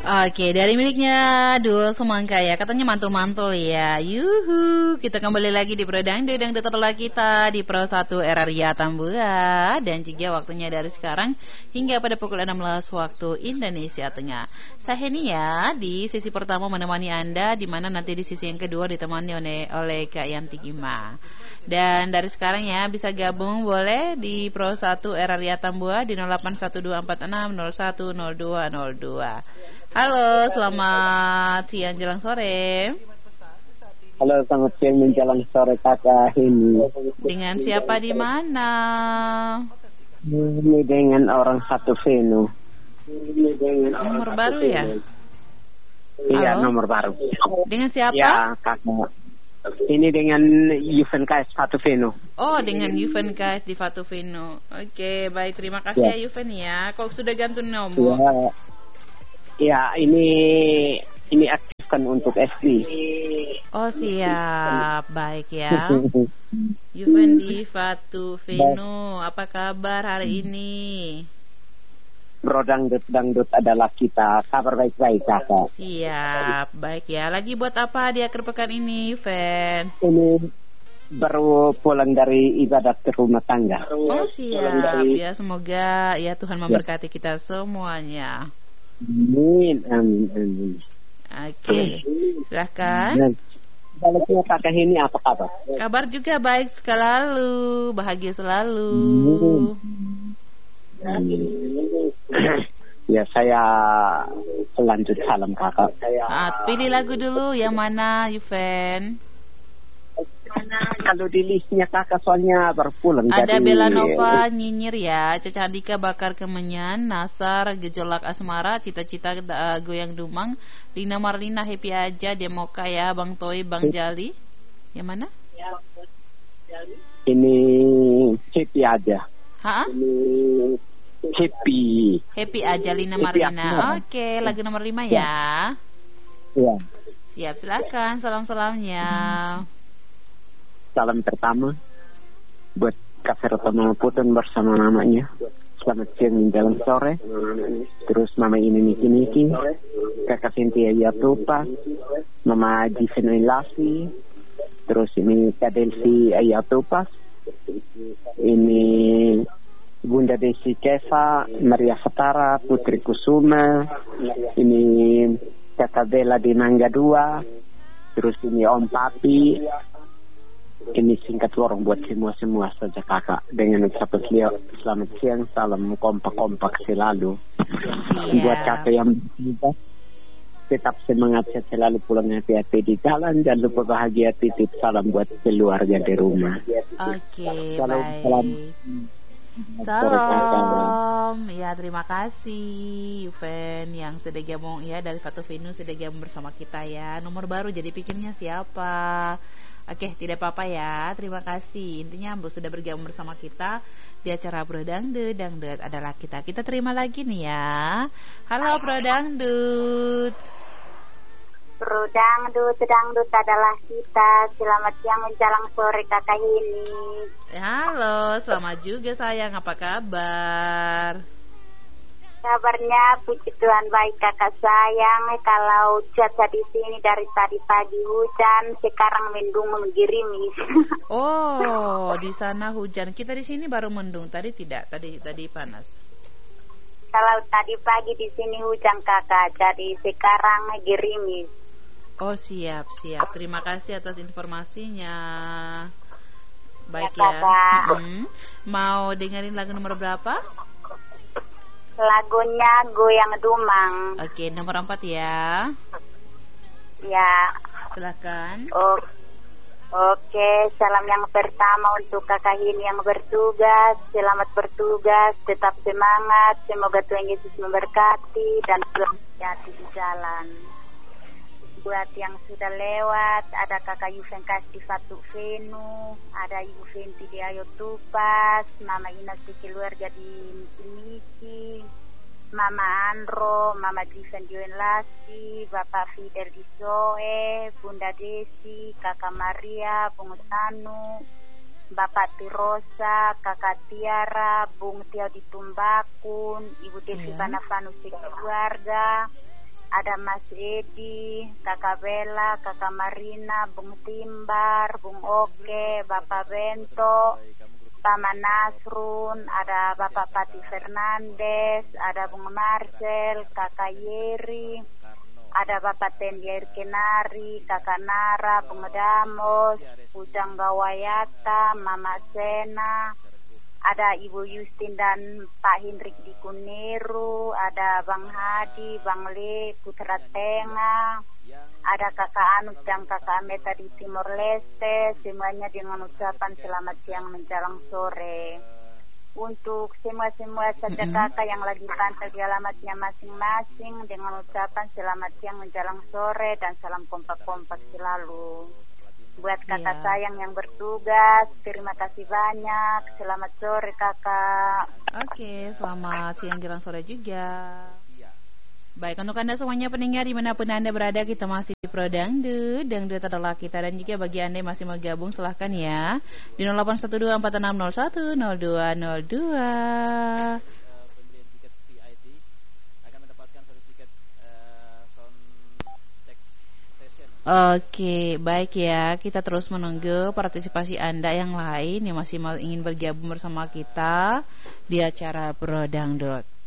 Oke, dari miliknya Dul Semangka ya. Katanya mantul-mantul ya. Yuhu, kita kembali lagi di Pro Dangdut tertelah kita di Pro 1 RRI Tambua. Dan juga waktunya dari sekarang hingga pada pukul 16 waktu Indonesia Tengah. Saya Henia di sesi pertama menemani Anda, di mana nanti di sesi yang kedua ditemani oleh Kak Yanti Gima. Dan dari sekarang ya bisa gabung boleh di Pro 1 RRI Tambua di 081246010202. Halo, selamat siang jelang sore. Halo, selamat siang menjelang sore Kakak ini. Dengan siapa di mana? Ini dengan orang satu Venu. Nomor baru ya? Iya, Halo? nomor baru. Dengan siapa? Ya, Kakak. Ini dengan Yuven KS Fatu Venu. Oh, dengan Yuven KS di Fatu Venu. Oke, baik, terima kasih ya Yuven ya. Kok sudah gantung nomor? Ya, ini aktifkan untuk FB. Oh siap, baik ya. Yuven di Fatu Venu, apa kabar hari ini? Bro dangdut adalah kita, kabar baik-baik Kakak. Siap, baik ya. Lagi buat apa di akhir pekan ini, Yuven? Ini baru pulang dari ibadat ke rumah tangga. Oh siap, ya semoga ya Tuhan memberkati kita semuanya. Amin, amin. Oke, silahkan. Baliknya Kakak ini apa kabar? Kabar juga baik selalu, bahagia selalu. Ya, saya lanjut salam Kakak. Pilih lagu dulu, yang mana Yuven? Kalau di listnya Kakak soalnya baru pulang. Ada Belanova, Nyinyir ya, Caca Andika, Bakar Kemenyan, Nasar, Gejolak Asmara, Cita-Cita Goyang Dumang, Lina Marlina, Happy Aja, Demoka ya, Bang Toy, Bang Jali. Yang mana? Ini Happy Aja. Happy Aja, Lina Marlina. Oke, lagu nomor 5 ya. Iya. Siap, silakan salam-salamnya. Salam pertama buat Kak Serotama Putun bersama mamanya. Selamat siang menjelang sore. Terus mama ini Niki, Kakak Cynthia Yatupa, Mama Jiven Lasi. Terus ini Kak Delsi Ayatupas. Ini Bunda Desi Keva, Maria Fatara, Putri Kusuma. Ini Kakak Bella di Mangga 2. Terus ini Om Papi. Ini singkat lorong buat semua saja Kakak. Dengan ucapan selamat siang, salam kompak-kompak selalu. Buat Kakak yang bertugas, tetap semangat selalu, pulang hati-hati di jalan. Jangan lupa bahagia, titip salam buat keluarga di rumah. Oke, baik. Salam. Ya, terima kasih Yuven yang sudah gabung ya dari Fatu Venu, sudah gabung bersama kita ya. Nomor baru jadi pikirnya siapa? Oke, tidak apa-apa ya. Terima kasih. Intinya Ambo sudah bergabung bersama kita di acara Bro Dangdut adalah kita. Kita terima lagi nih ya. Halo Bro Dangdut. Bro Dangdut adalah kita. Selamat siang menjelang sore Kakak ini. Halo, selamat juga sayang. Apa kabar? Kabarnya puji Tuhan baik Kakak sayang. Kalau cuaca di sini dari tadi pagi hujan, sekarang mendung menggirimis. Oh, di sana hujan. Kita di sini baru mendung. Tadi tidak. Tadi panas. Kalau tadi pagi di sini hujan Kakak, jadi sekarang gerimis. Oh, siap. Terima kasih atas informasinya. Baik ya. Mau dengerin lagu nomor berapa? Lagunya Goyang Dumang. Oke, nomor 4 ya. Ya. Silakan. Oke, salam yang pertama untuk Kakak ini yang bertugas. Selamat bertugas, tetap semangat. Semoga Tuhan Yesus memberkati dan hati di jalan. Buat yang sudah lewat, ada Kakak Yuven Kasih Fatu Venu, ada Ibu Fenti di Ayo Tupas, Mama Ina keluarga di Miki, Mama Andro, Mama Jiven Joen Lasi, Bapak Fidel di Soe, Bunda Desi, Kakak Maria, Bung Tanu, Bapak Tirosa, Kakak Tiara, Bung Tio di Tumbakun, Ibu Desi Banafanu keluarga, ada Mas Edi, Kakak Bella, Kakak Marina, Bung Timbar, Bung Oke, Bapak Bento, Paman Nasrun, ada Bapak Pati Fernandes, ada Bung Marcel, Kakak Yeri, ada Bapak Tendier Kenari, Kakak Nara, Bung Damos, Ujang Gawayata, Mama Sena, ada Ibu Yustin dan Pak Hendrik di Kuniru, ada Bang Hadi, Bang Le, Putra Tengah, ada Kakak Anus dan Kakak Ameta di Timor Leste, semuanya dengan ucapan selamat siang menjelang sore. Untuk semua saja kakak yang lagi pantau di alamatnya masing-masing dengan ucapan selamat siang menjelang sore dan salam kompak-kompak selalu. Buat kakak sayang yang bertugas, terima kasih banyak. Selamat sore kakak. Oke, selamat siang jelang sore juga. Baik, untuk Anda semuanya pendengar dimanapun Anda berada, kita masih di Pro Dangdut adalah kita. Dan jika bagi Anda yang masih mau gabung, silahkan ya di 081246010202. Pembelian tiket VIP akan mendapatkan satu tiket sound check session. Oke, baik ya. Kita terus menunggu partisipasi Anda yang lain yang masih ingin bergabung bersama kita di acara Pro Dangdut.